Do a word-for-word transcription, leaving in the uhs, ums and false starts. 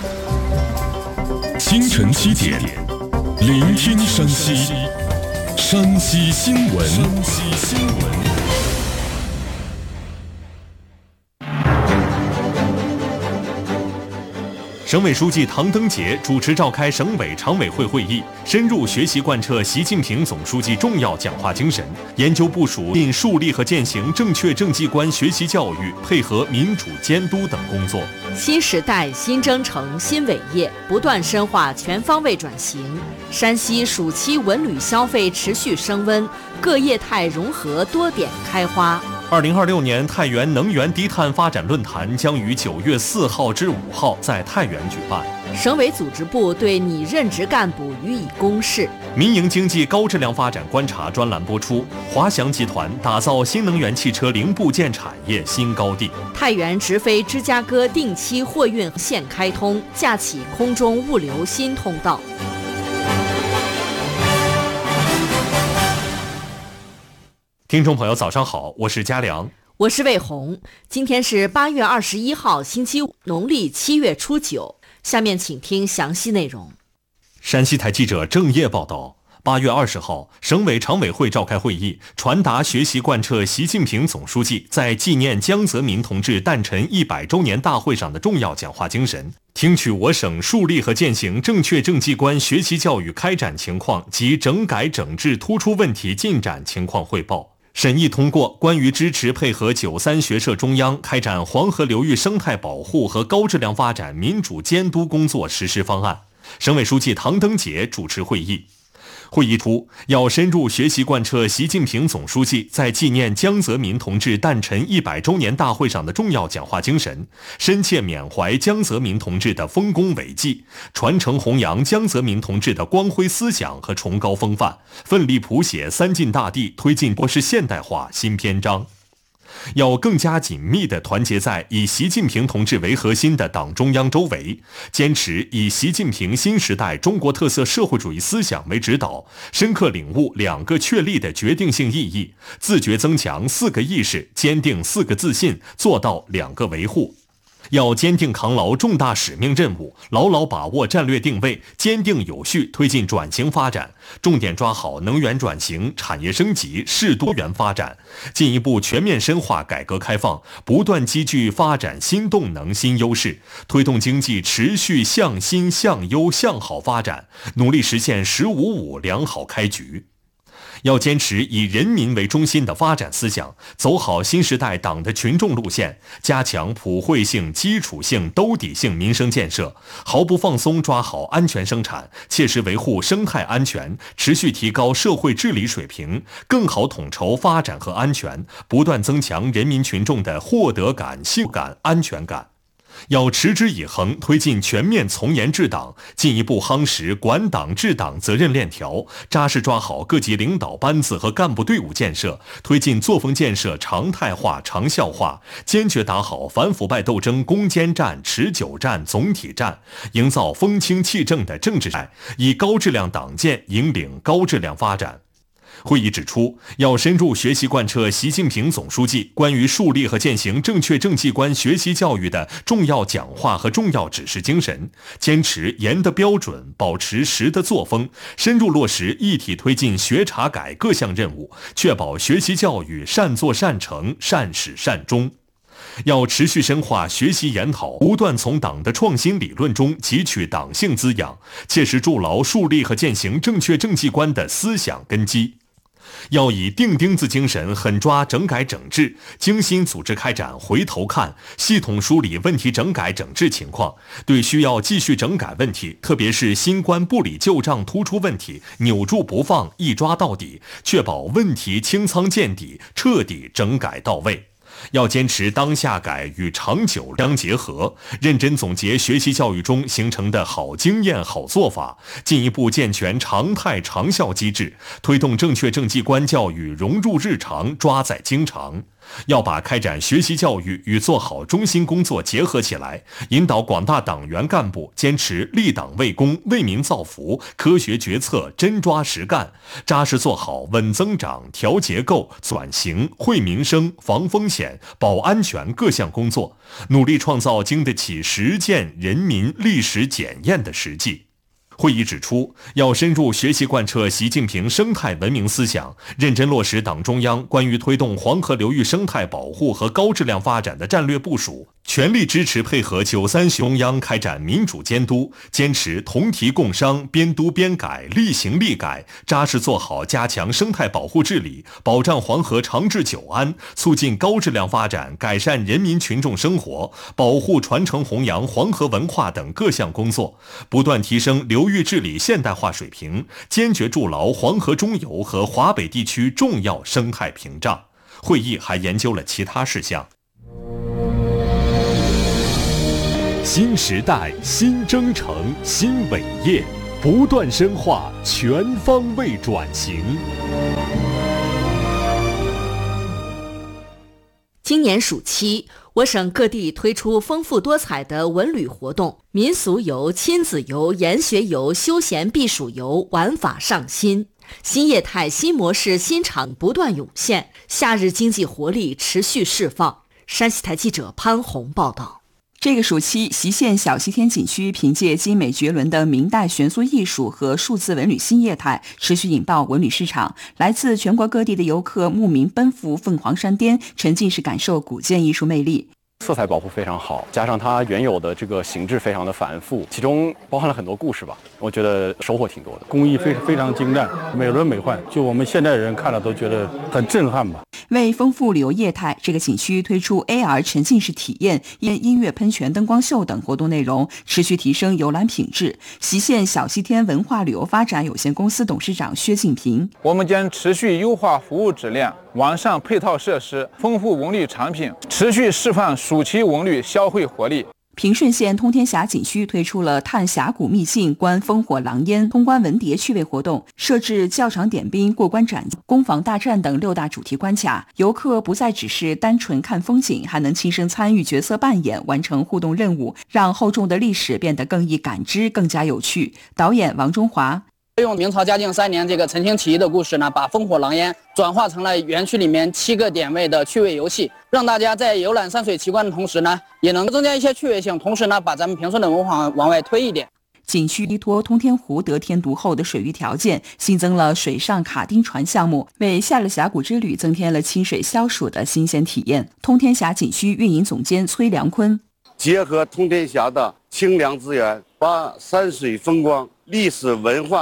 清晨七点，聆听山西，山西新闻。山西新闻。省委书记唐登杰主持召开省委常委会会议，深入学习贯彻习近平总书记重要讲话精神，研究部署并树立和践行正确政绩观学习教育，配合民主监督等工作。 新时代新征程新伟业不断深化全方位转型，山西暑期文旅消费持续升温，各业态融合多点开花。 二零二六年太原能源低碳发展论坛将于九月四号至五号在太原举办。 省委组织部对拟任职干部予以公示。 民营经济高质量发展观察专栏播出。华翔集团打造新能源汽车零部件产业新高地。 太原直飞芝加哥定期货运线开通，架起空中物流新通道。 听众朋友早上好，我是佳良， 我是魏红。今天是八月二十一号星期五，农历七月初九。下面请听详细内容。 山西台记者郑业报道，八月二十号，省委常委会召开会议，传达学习贯彻习近平总书记在纪念江泽民同志诞辰一百周年大会上的重要讲话精神，听取我省树立和践行正确政绩观学习教育开展情况及整改整治突出问题进展情况汇报。审议通过关于支持配合九三学社中央开展黄河流域生态保护和高质量发展民主监督工作实施方案。省委书记唐登杰主持会议。会议初，要深入学习贯彻习近平总书记在纪念江泽民同志诞辰一百周年大会上的重要讲话精神，深切缅怀江泽民同志的丰功伟绩，传承弘扬江泽民同志的光辉思想和崇高风范，奋力谱写三晋大地推进国事现代化新篇章。要更加紧密地团结在以习近平同志为核心的党中央周围，坚持以习近平新时代中国特色社会主义思想为指导，深刻领悟两个确立的决定性意义，自觉增强四个意识，坚定四个自信，做到两个维护。要坚定扛牢重大使命任务，牢牢把握战略定位，坚定有序推进转型发展，重点抓好能源转型、产业升级、适多元发展，进一步全面深化改革开放，不断积聚发展新动能、新优势，推动经济持续向新、向优、向好发展，努力实现“十五五”良好开局。要坚持以人民为中心的发展思想，走好新时代党的群众路线，加强普惠性、基础性、兜底性民生建设，毫不放松抓好安全生产，切实维护生态安全，持续提高社会治理水平，更好统筹发展和安全，不断增强人民群众的获得感、幸福感、安全感。要持之以恒推进全面从严治党，进一步夯实管党治党责任链条，扎实抓好各级领导班子和干部队伍建设，推进作风建设常态化、长效化，坚决打好反腐败斗争攻坚战、持久战、总体战，营造风清气正的政治态，以高质量党建引领高质量发展。会议指出，要深入学习贯彻习近平总书记关于树立和践行正确政绩观学习教育的重要讲话和重要指示精神，坚持严的标准，保持实的作风，深入落实一体推进学查改各项任务，确保学习教育善作善成、善始善终。要持续深化学习研讨，不断从党的创新理论中汲取党性滋养，切实筑牢树立和践行正确政绩观的思想根基。要以钉钉子精神狠抓整改整治，精心组织开展回头看，系统梳理问题整改整治情况，对需要继续整改问题，特别是新冠不理旧账突出问题，扭住不放，一抓到底，确保问题清仓见底，彻底整改到位。要坚持当下改与长久相结合，认真总结学习教育中形成的好经验、好做法，进一步健全常态长效机制，推动正确政绩观教育融入日常、抓在经常。 要把开展学习教育与做好中心工作结合起来，引导广大党员干部坚持立党为公、为民造福，科学决策、真抓实干，扎实做好稳增长、调结构、转型、惠民生、防风险、保安全各项工作，努力创造经得起实践、人民、历史检验的实际。会议指出，要深入学习贯彻习近平生态文明思想，认真落实党中央关于推动黄河流域生态保护和高质量发展的战略部署，全力支持配合九三中央开展民主监督，坚持同题共商、边督边改、力行力改，扎实做好加强生态保护治理，保障黄河长治久安，促进高质量发展，改善人民群众生活，保护传承弘扬黄河文化等各项工作，不断提升流域治理现代化水平，坚决筑牢黄河中游和华北地区重要生态屏障。会议还研究了其他事项。 新时代、新征程、新伟业，不断深化全方位转型。 今年暑期，我省各地推出丰富多彩的文旅活动，民俗游、亲子游、研学游、休闲避暑游玩法上新，新业态、新模式、新场不断涌现，夏日经济活力持续释放。山西台记者潘红报道。 这个暑期，隰县小西天景区凭借精美绝伦的明代悬塑艺术和数字文旅新业态，持续引爆文旅市场。来自全国各地的游客慕名奔赴凤凰山巅，沉浸式感受古建艺术魅力。 色彩保护非常好，加上它原有的这个形制非常的繁复，其中包含了很多故事吧，我觉得收获挺多的。 工艺非非常精湛，美轮美奂，就我们现代人看了都觉得很震撼吧。 为丰富旅游业态，这个景区推出 A R 沉浸式体验、音乐喷泉、灯光秀等活动内容，持续提升游览品质。隰县小西天文化旅游发展有限公司董事长薛敬平： 我们将持续优化服务质量，完善配套设施，丰富文旅产品，持续释放暑期文旅消费活力。 平顺县通天峡景区推出了探峡谷秘境、观烽火狼烟、通关文牒趣味活动，设置较场点兵、过关斩将、攻防大战等六大主题关卡，游客不再只是单纯看风景，还能亲身参与角色扮演，完成互动任务，让厚重的历史变得更易感知，更加有趣。导演王中华： 用明朝嘉靖三年这个陈清起义的故事呢，把烽火狼烟转化成了园区里面七个点位的趣味游戏，让大家在游览山水奇观的同时呢，也能增加一些趣味性，同时呢，把咱们平顺的文化往外推一点。 景区依托通天湖得天独厚的水域条件，新增了水上卡丁船项目，为下了峡谷之旅增添了清水消暑的新鲜体验。通天峡景区运营总监崔良坤： 结合通天峡的清凉资源，把山水风光、历史文化